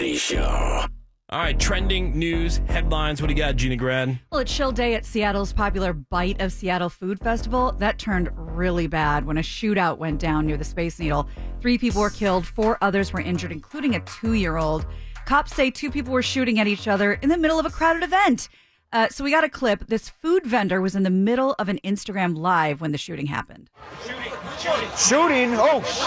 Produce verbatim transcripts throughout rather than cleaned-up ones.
Body Show. All right, trending news, headlines. What do you got, Gina Grad? Well, it's chill day at Seattle's popular Bite of Seattle Food Festival. That turned really bad when a shootout went down near the Space Needle. Three people were killed, four others were injured, including a two-year-old. Cops say two people were shooting at each other in the middle of a crowded event. Uh, so we got a clip. This food vendor was in the middle of an Instagram Live when the shooting happened. Shooting! Shooting! Shooting. Oh, sh-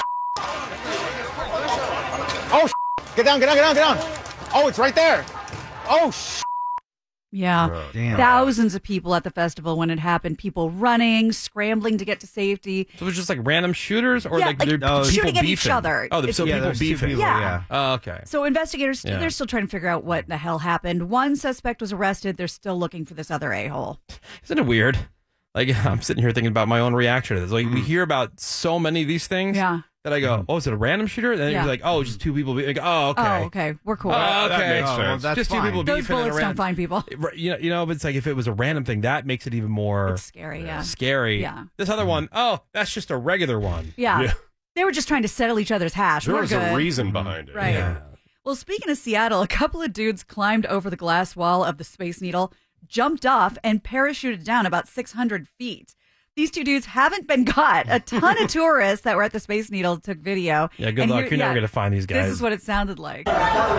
Oh, sh- get down, get down, get down, get down. Oh, it's right there. Oh, sh- Yeah. Oh, damn. Thousands of people at the festival when it happened. People running, scrambling to get to safety. So it was just like random shooters, or Yeah, like, like they're no, people shooting at each beefing? other. Oh, It's- so Yeah, people there's two beefing. people, Yeah. yeah. Oh, okay. So investigators, Yeah. they're still trying to figure out what the hell happened. One suspect was arrested. They're still looking for this other a-hole. Isn't it weird? Like, I'm sitting here thinking about my own reaction to this. Like, we hear about so many of these things Yeah. that I go, oh, is it a random shooter? And then Yeah. you're like, oh, just two people. Be- like, oh, okay. Oh, okay. We're cool. Oh, That okay. makes Oh, well, sense. that's just two fine. people Those beefing in a bullets don't random- find people. Right, You know, you know, but it's like if it was a random thing, that makes it even more It's scary, yeah. scary. Yeah. This other one, oh, that's just a regular one. Yeah. Yeah. They were just trying to settle each other's hash. There We're was good. a reason behind it. Right. Yeah. Well, speaking of Seattle, a couple of dudes climbed over the glass wall of the Space Needle, jumped off, and parachuted down about six hundred feet. These two dudes haven't been caught. A ton of tourists that were at the Space Needle took video. Yeah, good And luck. here- You're never yeah, going to find these guys. This is what it sounded like.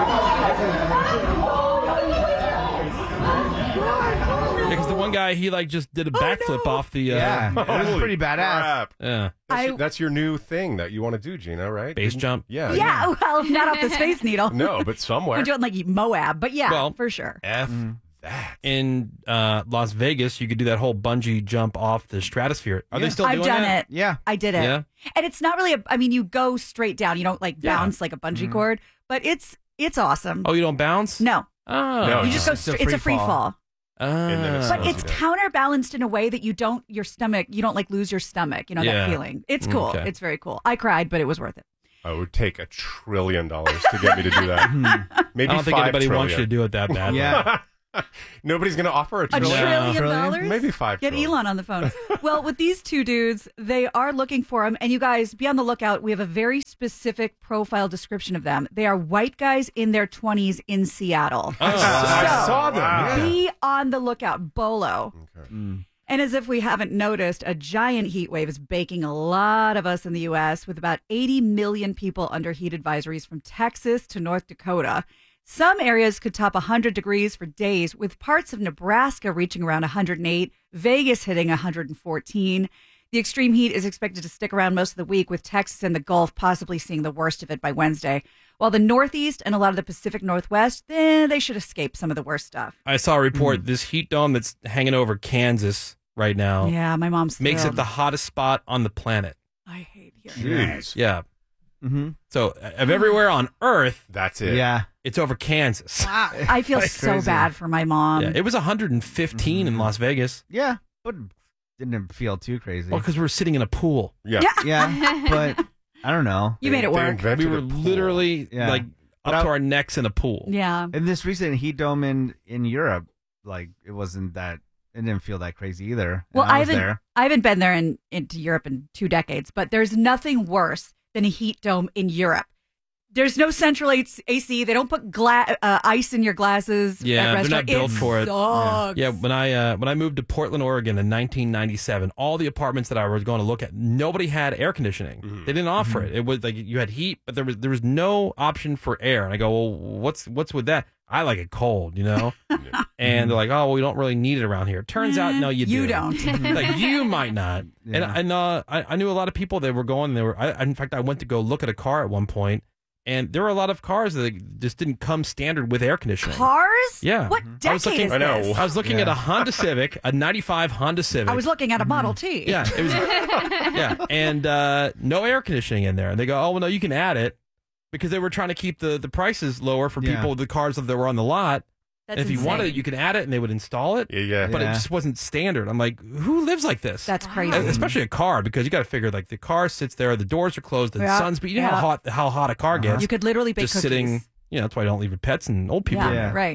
Because the one guy, he like just did a Oh, backflip no. off the uh, Yeah, it was Holy pretty badass. crap. yeah, That's, I- your, that's your new thing that you want to do, Gina, right? base Didn't- jump. Yeah. Yeah, well, not off the Space Needle. No, but somewhere. We're doing like Moab, but yeah, Well, for sure. F Mm-hmm. that. In uh, Las Vegas, you could do that whole bungee jump off the stratosphere. Are they Yeah. still I've doing done that? it. Yeah. I did it. Yeah. And it's not really a, I mean, you go straight down. You don't like Yeah. bounce like a bungee Mhm. cord, but it's it's awesome. Oh, you don't bounce? No, Oh. No, you just go it's a straight. It's a free free fall. fall. Oh. And then it's But Sounds it's good. counterbalanced in a way that you don't, your stomach, you don't like lose your stomach. You know, Yeah. that feeling. It's cool. Okay. It's very cool. I cried, but it was worth it. Oh, it would take a trillion dollars to get me to do that. Maybe I don't think five anybody wants you to trillion. do it that bad. Yeah. Nobody's going to offer a A trillion. trillion Trillion? dollars? Maybe five Get trillion. Elon on the phone. Well, with these two dudes, they are looking for them. And you guys, be on the lookout. We have a very specific profile description of them. They are white guys in their twenties in Seattle. Oh, I So- saw them. Wow. Yeah. Be on the lookout. Bolo. Okay. And as if we haven't noticed, a giant heat wave is baking a lot of us in the U S with about eighty million people under heat advisories from Texas to North Dakota. Some areas could top one hundred degrees for days, with parts of Nebraska reaching around one hundred eight, Vegas hitting one hundred fourteen. The extreme heat is expected to stick around most of the week, with Texas and the Gulf possibly seeing the worst of it by Wednesday. While the Northeast and a lot of the Pacific Northwest, eh, they should escape some of the worst stuff. I saw a report. This heat dome that's hanging over Kansas right now Yeah, my mom's makes thrilled. it the hottest spot on the planet. I hate hearing Jeez. Yeah. Mm-hmm. So uh, of everywhere on Earth, That's it. Yeah. it's over Kansas. Wow. I feel That's so crazy. bad for my mom. Yeah, it was one hundred fifteen in Las Vegas. Yeah. But didn't feel too crazy. Well, because we were sitting in a pool. Yeah. Yeah. But I don't know. You They- made it they work. invented We were a pool. literally Yeah. like But up I- to our necks in a pool. Yeah. In this recent heat dome in, in Europe, like it wasn't that, it didn't feel that crazy either. And Well, I I was haven't, there. I haven't been there in, into Europe in two decades, but there's nothing worse than a heat dome in Europe. There's no central A C. They don't put gla- uh, ice in your glasses. Yeah, at they're not restaurant. built for it. Sucks. Yeah, when I uh, when I moved to Portland, Oregon in nineteen ninety-seven, all the apartments that I was going to look at, nobody had air conditioning. Mhm. They didn't offer it. It was like you had heat, but there was there was no option for air. And I go, well, what's what's with that? I like it cold, you know. And they're like, oh, well, we don't really need it around here. Turns out, no, you do. You don't. Like you might not. And Yeah. and uh, I, I knew a lot of people that were going. They were. I, in fact, I went to go look at a car at one point, and there were a lot of cars that just didn't come standard with air conditioning. Cars? Yeah. What I was decade looking- is I know. this? I was looking Yeah. at a Honda Civic, a ninety-five Honda Civic. I was looking at a Model T. Yeah, it was. yeah, and uh, no air conditioning in there. And they go, oh well, no, you can add it because they were trying to keep the, the prices lower for Yeah. people with the cars that were on the lot. That's and if you insane. wanted it, you could add it, and they would install it. Yeah, yeah. But it Yeah. just wasn't standard. I'm like, who lives like this? That's crazy. Uh, Especially a car, because you got to figure like the car sits there, the doors are closed, the Yeah, sun's. But you know how yeah. hot how hot a car Uh-huh. gets. You could literally bake just cookies. sitting. You know, that's why I don't leave your pets and old people. Yeah, in there. right.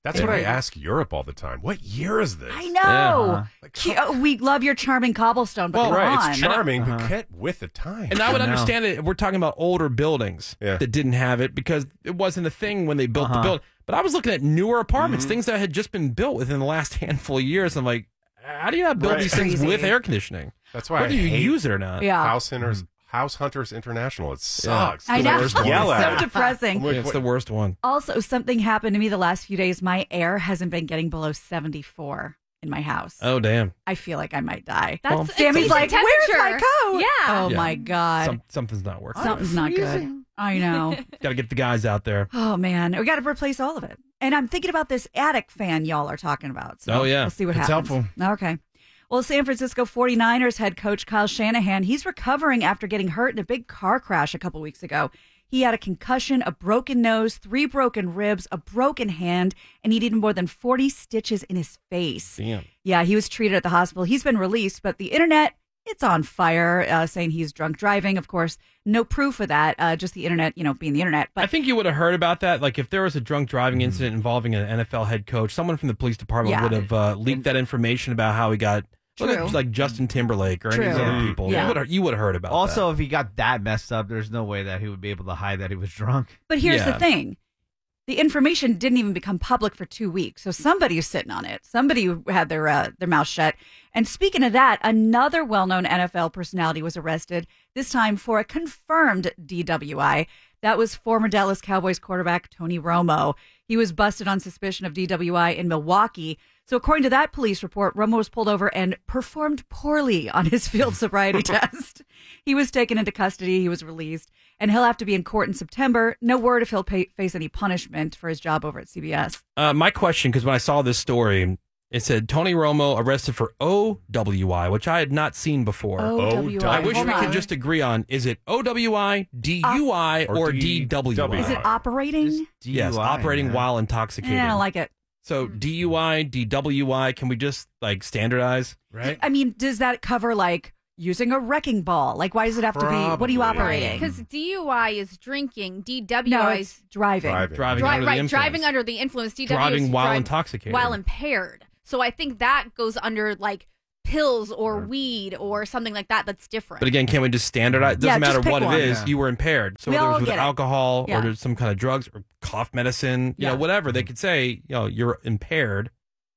That's what I ask Europe all the time. What year is this? I know. Yeah. Like, Ki- oh, we love your charming cobblestone, but Well, come right, on. it's charming, Uh-huh. but get with the time. And I would I know. understand it if we're talking about older buildings Yeah. that didn't have it because it wasn't a thing when they built the Uh-huh. building. But I was looking at newer apartments, Mhm. things that had just been built within the last handful of years. I'm like, how do you not build Right. these things Crazy. with air conditioning? That's why Whether I you hate use it or not. Yeah. House Hunters, House Hunters International. It sucks. I the know. worst It's one. Yell at so it. depressing. I'm like, It's what- the worst one. Also, something happened to me the last few days. My air hasn't been getting below seventy-four in my house. Oh, damn. I feel like I might die. That's Well, a Sammy's decent like, "Where's my temperature." coat?" Yeah. Oh Yeah. my god. Some, something's not working. Something's not good. I know. Got to get the guys out there. Oh man, we got to replace all of it. And I'm thinking about this attic fan y'all are talking about. So Oh, yeah. we'll see what It's happens. helpful. Okay. Well, San Francisco forty-niners head coach Kyle Shanahan, he's recovering after getting hurt in a big car crash a couple weeks ago. He had a concussion, a broken nose, three broken ribs, a broken hand, and he needed more than forty stitches in his face. Damn. Yeah, he was treated at the hospital. He's been released, but the internet, it's on fire, uh, saying he's drunk driving. Of course, no proof of that, uh, just the internet, you know, being the internet. But I think you would have heard about that. Like, if there was a drunk driving incident involving an N F L head coach, someone from the police department Yeah. would have uh, leaked that information about how he got. Look at, True. like Justin Timberlake or any of these True. other people. Yeah. You would have, you would have heard about Also, that. if he got that messed up, there's no way that he would be able to hide that he was drunk. But here's Yeah. the thing. The information didn't even become public for two weeks. So somebody was sitting on it. Somebody had their uh, their mouth shut. And speaking of that, another well-known N F L personality was arrested, this time for a confirmed D W I. That was former Dallas Cowboys quarterback Tony Romo. He was busted on suspicion of D W I in Milwaukee. So according to that police report, Romo was pulled over and performed poorly on his field sobriety test. He was taken into custody. He was released, and he'll have to be in court in September. No word if he'll pay, face any punishment for his job over at C B S. Uh, my question, because when I saw this story, it said Tony Romo arrested for O W I, which I had not seen before. O W I. I wish Hold we on. could just agree on, is it O W I, D U I, Or or D- D W I? Is it operating? Just D U I, Yes, operating man. while Eh, intoxicated. I don't like it. So D U I, D W I, can we just like standardize? Right? I mean, does that cover like using a wrecking ball? Like, why does it have to be? What are you Probably. operating? Because D U I is drinking, D W I no, is it's driving. Driving. Driving dri- under the right, influence. driving under the influence. D W I Driving is while drive- intoxicated. while impaired. So I think that goes under like pills or weed or something like that. That's different. But again, can we just standardize? It Yeah, doesn't just matter pick what one. it is. Yeah. You were impaired. So We whether it all was with get it. alcohol Yeah. or there's some kind of drugs or cough medicine, you Yeah. know, whatever, they could say, you know, you're impaired.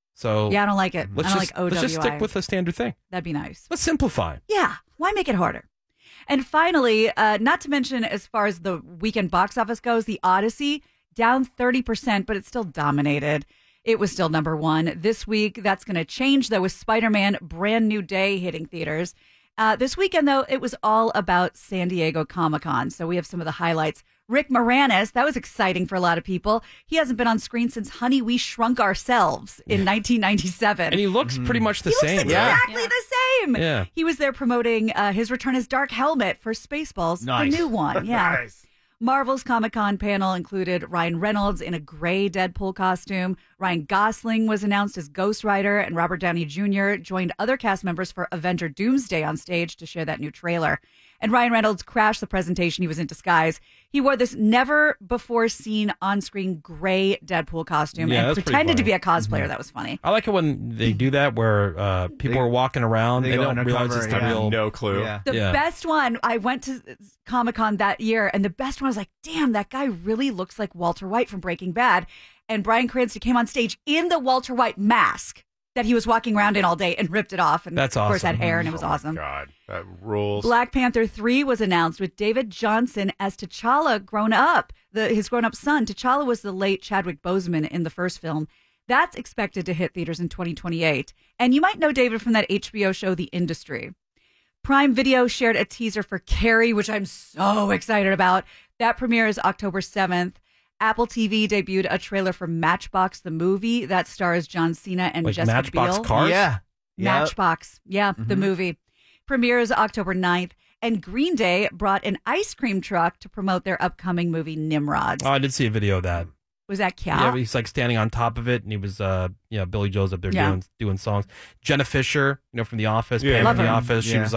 So Yeah, I don't like it. let's I don't just like O W I. let's just stick with the standard thing. That'd be nice. Let's simplify. Yeah, why make it harder? And finally, uh, not to mention, as far as the weekend box office goes, The Odyssey down thirty percent, but it still dominated. It was still number one. This week, that's going to change, though, with Spider-Man Brand New Day hitting theaters. Uh, this weekend, though, it was all about San Diego Comic-Con. So we have some of the highlights. Rick Moranis, that was exciting for a lot of people. He hasn't been on screen since Honey, We Shrunk Ourselves in nineteen ninety-seven. And he looks pretty much the He same. looks right? exactly the same. Yeah. He was there promoting uh, his return as Dark Helmet for Spaceballs, Nice. the new one. Yeah. Nice. Marvel's Comic-Con panel included Ryan Reynolds in a gray Deadpool costume. Ryan Gosling was announced as Ghost Rider, and Robert Downey Junior joined other cast members for Avenger Doomsday on stage to share that new trailer. And Ryan Reynolds crashed the presentation. He was in disguise. He wore this never-before-seen on-screen gray Deadpool costume Yeah, and that's pretty pretended to funny. be a cosplayer. That was funny. I like it when they do that where uh, people They- are walking around. they They, go don't undercover, realize it's the yeah. real. No clue. Yeah. The Yeah. best one, I went to Comic Con that year, and the best one I was like, damn, that guy really looks like Walter White from Breaking Bad. And Bryan Cranston came on stage in the Walter White mask that he was walking around in all day and ripped it off. And That's of course, awesome. had hair, and it was Oh my awesome. God, that rules. Black Panther three was announced with David Johnson as T'Challa grown up, the, his grown up son. T'Challa was the late Chadwick Boseman in the first film. That's expected to hit theaters in twenty twenty-eight. And you might know David from that H B O show, The Industry. Prime Video shared a teaser for Carrie, which I'm so excited about. That premieres October seventh. Apple T V debuted a trailer for Matchbox, the movie that stars John Cena and Like Jessica Matchbox Biel. cars? Yeah. Yep. Matchbox. Yeah, the movie. Premieres October ninth. And Green Day brought an ice cream truck to promote their upcoming movie Nimrods. Oh, I did see a video of that. Was that Cal? Yeah, he's like standing on top of it, and he was, uh, you know, Billy Joe's up there Yeah. doing doing songs. Jenna Fisher, you know, from The Office, Yeah. Pam Love from The her. Office. She Yeah. was like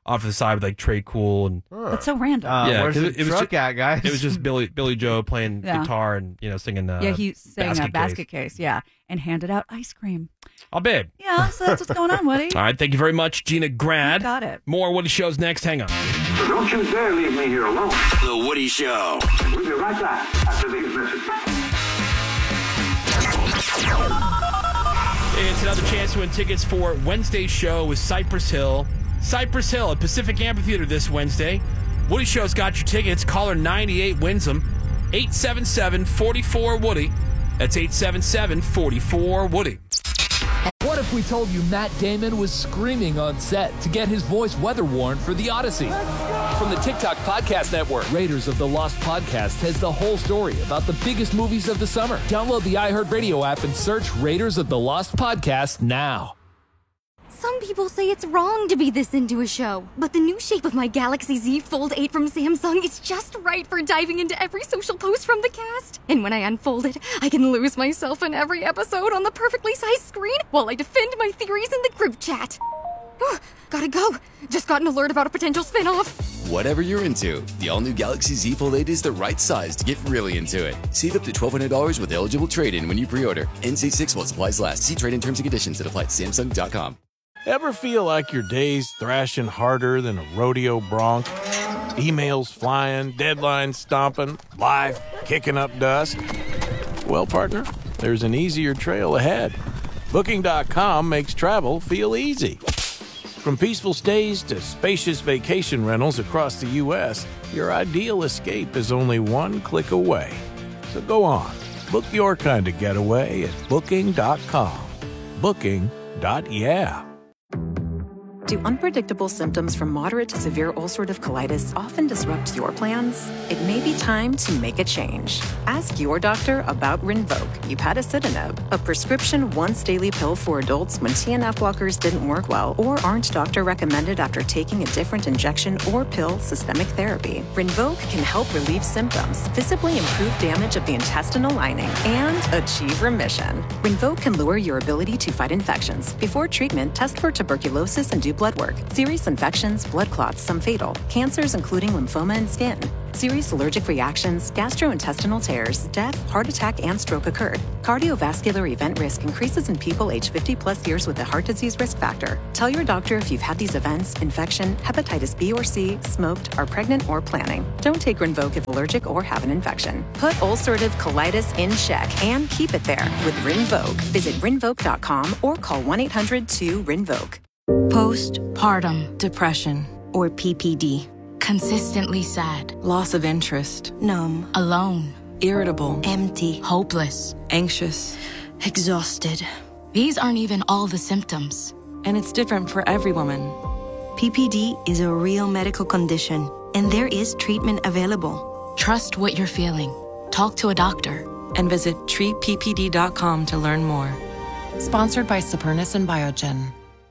off to the side with like Trey Cool and That's so random. Uh, Yeah, where's 'cause the it- it was truck ju- at, guys? it was just Billy Billy Joe playing Yeah. guitar and you know singing. Uh, yeah, he sang basket a basket case. case. Yeah, and handed out ice cream. Oh, babe. Yeah, so that's what's going on, Woody. All right, thank you very much, Gina Grad. Got it. More Woody Show's next. Hang on. Don't you dare leave me here alone. The Woody Show. We'll be right back after these messages. It's another chance to win tickets for Wednesday's show with Cypress Hill. Cypress Hill at Pacific Amphitheater this Wednesday. Woody Show's got your tickets. Caller ninety-eight wins them. eight seven seven, four four, Woody. That's eight seven seven, four four, Woody. What if we told you Matt Damon was screaming on set to get his voice weather-worn for The Odyssey? From the TikTok Podcast Network, Raiders of the Lost Podcast has the whole story about the biggest movies of the summer. Download the iHeartRadio app and search Raiders of the Lost Podcast now. Some people say it's wrong to be this into a show, but the new shape of my Galaxy Z Fold eight from Samsung is just right for diving into every social post from the cast. And when I unfold it, I can lose myself in every episode on the perfectly sized screen while I defend my theories in the group chat. Gotta go. Just got an alert about a potential spin-off. Whatever you're into, the all-new Galaxy Z Fold eight is the right size to get really into it. Save up to twelve hundred dollars with eligible trade-in when you pre-order. N C six while supplies last. See trade-in terms and conditions at apply at Samsung dot com. Ever feel like your day's thrashing harder than a rodeo bronc? Emails flying, deadlines stomping, life kicking up dust? Well, partner, there's an easier trail ahead. Booking dot com makes travel feel easy. From peaceful stays to spacious vacation rentals across the U S, your ideal escape is only one click away. So go on, book your kind of getaway at Booking dot com. Booking. Yeah. Do unpredictable symptoms from moderate to severe ulcerative colitis often disrupt your plans? It may be time to make a change. Ask your doctor about Rinvoq, upadacitinib, a prescription once-daily pill for adults when T N F blockers didn't work well or aren't doctor-recommended after taking a different injection or pill systemic therapy. Rinvoq can help relieve symptoms, visibly improve damage of the intestinal lining, and achieve remission. Rinvoq can lower your ability to fight infections. Before treatment, test for tuberculosis and do blood work. Serious infections, blood clots, some fatal. Cancers including lymphoma and skin. Serious allergic reactions, gastrointestinal tears, death, heart attack, and stroke occurred. Cardiovascular event risk increases in people age fifty plus years with a heart disease risk factor. Tell your doctor if you've had these events, infection, hepatitis B or C, smoked, are pregnant, or planning. Don't take Rinvoq if allergic or have an infection. Put ulcerative colitis in check and keep it there with Rinvoq. Visit Rinvoq dot com or call one eight hundred two RINVOQ. Postpartum depression, or P P D. Consistently sad. Loss of interest. Numb. Alone. Irritable. Empty. Hopeless. Anxious. Exhausted. These aren't even all the symptoms. And it's different for every woman. P P D is a real medical condition, and there is treatment available. Trust what you're feeling. Talk to a doctor. And visit treat p p d dot com to learn more. Sponsored by Supernus and Biogen.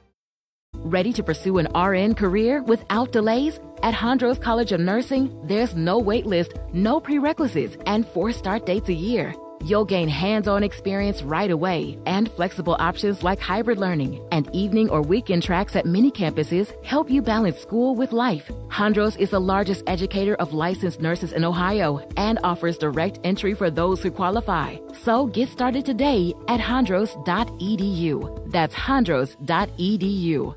Ready to pursue an R N career without delays? At Hondros College of Nursing, there's no wait list, no prerequisites, and four start dates a year. You'll gain hands-on experience right away, and flexible options like hybrid learning and evening or weekend tracks at many campuses help you balance school with life. Hondros is the largest educator of licensed nurses in Ohio and offers direct entry for those who qualify. So get started today at hondros dot e d u. That's hondros dot e d u.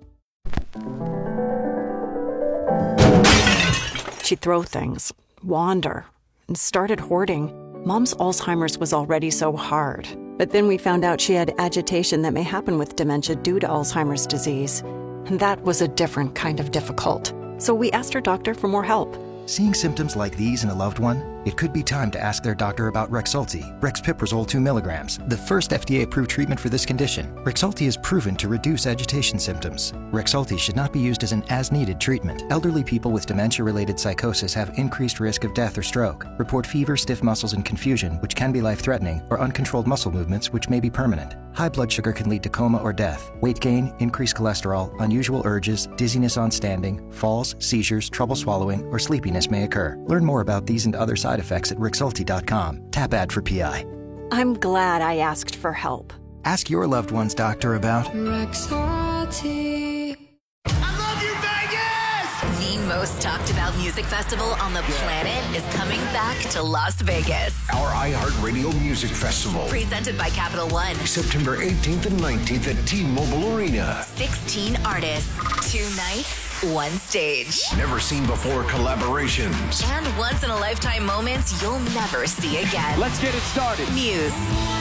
She'd throw things, wander, and started hoarding. Mom's Alzheimer's was already so hard. But then we found out she had agitation that may happen with dementia due to Alzheimer's disease. And that was a different kind of difficult. So we asked her doctor for more help. Seeing symptoms like these in a loved one, it could be time to ask their doctor about Rexulti, Rexpiprazole two milligrams, the first F D A-approved treatment for this condition. Rexulti is proven to reduce agitation symptoms. Rexulti should not be used as an as-needed treatment. Elderly people with dementia-related psychosis have increased risk of death or stroke. Report fever, stiff muscles, and confusion, which can be life-threatening, or uncontrolled muscle movements, which may be permanent. High blood sugar can lead to coma or death. Weight gain, increased cholesterol, unusual urges, dizziness on standing, falls, seizures, trouble swallowing, or sleepiness may occur. Learn more about these and other side effects at Rexulti dot com. Tap ad for P I. I'm glad I asked for help. Ask your loved one's doctor about Rexulti. I love you, Vegas! talked about music festival on the planet is coming back to Las Vegas. Our iHeartRadio Music Festival. Presented by Capital One. September eighteenth and nineteenth at T-Mobile Arena. sixteen artists, two nights, one stage. Never seen before collaborations. And once in a lifetime moments you'll never see again. Let's get it started. Muse.